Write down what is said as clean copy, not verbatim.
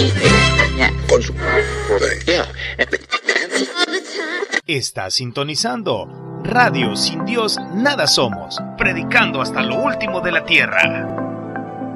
con su... Está sintonizando Radio Sin Dios Nada Somos, predicando hasta lo último de la tierra.